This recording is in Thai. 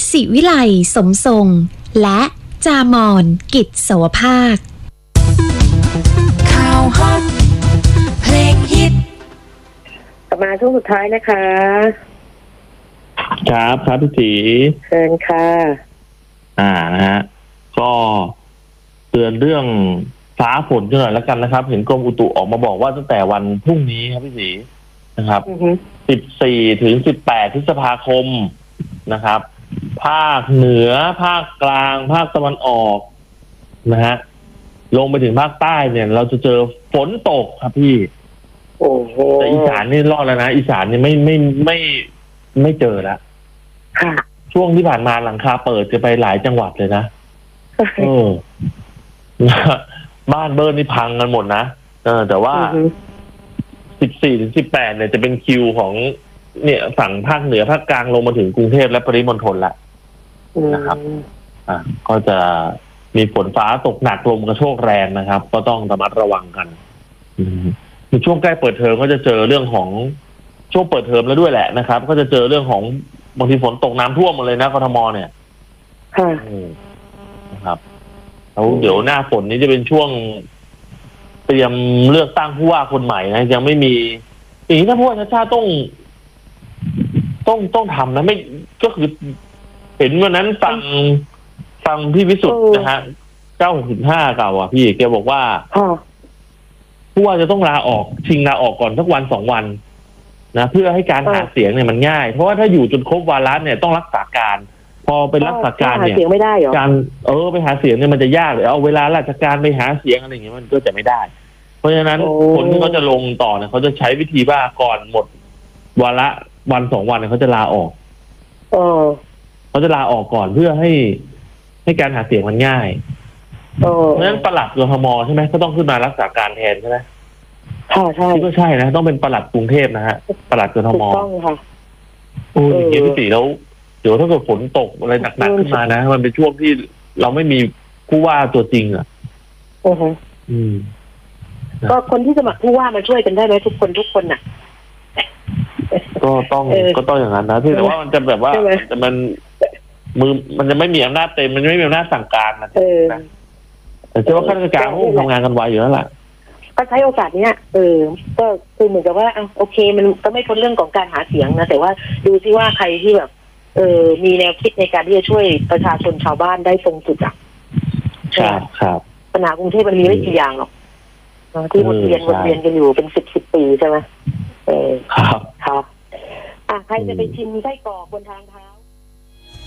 ศิวิไลสมทรงและจามอนกิจสวภาคข่าวฮอตเพลงฮิตกลับมาช่วงสุดท้ายนะคะครับพี่ตีเชิญค่ะนะฮะก็เตือนเรื่องฟ้าฝนกันหน่อยแล้วกันนะครับเห็นกรมอุตุออกมาบอกว่าตั้งแต่วันพรุ่งนี้ครับพี่ตีนะครับ14 ถึง 18 พฤษภาคมนะครับภาคเหนือภาคกลางภาคตะวันออกนะฮะลงไปถึงภาคใต้เนี่ยเราจะเจอฝนตกครับพี่โอ้โหแต่อีสานนี่รอดแล้วนะอีสานนี่ไม่เจอแล้วช่วงที่ผ่านมาหลังคาเปิดจะไปหลายจังหวัดเลยนะบ้านเบิร์นนี่พังกันหมดนะแต่ว่า14 ถึง 18เนี่ยจะเป็นคิวของเนี่ยฝั่งภาคเหนือภาคกลางลงมาถึงกรุงเทพและปริมณฑลละนะครับก็จะมีฝนฟ้าตกหนักลมกระโชกแรงนะครับก็ต้องระมัดระวังกันในช่วงใกล้เปิดเทอมก็จะเจอเรื่องของช่วงเปิดเทอมแล้วด้วยแหละนะครับก็จะเจอเรื่องของบางทีฝนตกน้ำท่วมหมดเลยนะกทมเนี่ยนะครับแล้วเดี๋ยวหน้าฝนนี้จะเป็นช่วงเตรียมเลือกตั้งผู้ว่าคนใหม่นะยังไม่มีอย่างนี้ถ้าผู้ว่าชาติต้องทำนะไม่ก็คือเห็นวันนั้นฟังพี่วิสุทธ์นะฮะ965เก่าอ่ะพี่แกบอกว่าผู้ว่าจะต้องลาออกชิงลาออกก่อนสักวัน2 วันนะเพื่อให้การหาเสียงเนี่ยมันง่ายเพราะว่าถ้าอยู่จนครบวาระเนี่ยต้องรักษาการพอเป็นรักษาการเนี่ยการไปหาเสียงเนี่ยมันจะยากเลยเอาเวลาราชการไปหาเสียงอะไรอย่างเงี้ยมันก็จะไม่ได้เพราะฉะนั้นคนที่เขาจะลงต่อเนี่ยเขาจะใช้วิธีว่าก่อนหมดวาระวัน2 วันเนี่ยเขาจะลาออกเขาจะลาออกก่อนเพื่อให้การหาเสียงมันง่ายเพราะฉะนั้นปลัดกทมใช่ไหมก็ต้องขึ้นมารักษาการแทนใช่ไหมใช่ก็ใช่นะต้องเป็นปลัดกรุงเทพนะฮะปลัดกทมต้องค่ะอย่างเงี้ยพี่ตีแล้วเดี๋ยวถ้าเกิดฝนตกอะไรหนักๆขึ้นมานะมันเป็นช่วงที่เราไม่มีผู้ว่าตัวจริงอ่ะก็คนที่สมัครผู้ว่ามาช่วยกันได้ไหมทุกคนน่ะก็ต้องอย่างนั้นนะที่แต่ว่ามันจะแบบว่าแต่มันจะไม่มีอำนาจเต็มมันไม่มีอำนาจสั่งการนะแต่เชื่อว่าข้าราชการเขาทำงานกันไวอยู่แล้วแหละก็ใช้โอกาสเนี้ยก็คือเหมือนกับว่าโอเคมันก็ไม่พ้นเรื่องของการหาเสียงนะแต่ว่าดูซิว่าใครที่แบบมีแนวคิดในการที่จะช่วยประชาชนชาวบ้านได้ตรงจุดอ่ะครับปัญหากรุงเทพมันมีไม่กี่อย่างหรอกที่วนเวียนกันอยู่เป็น10 ปีใช่ไหมครับใครจะไปชิมไส้กรอกบนทางเท้า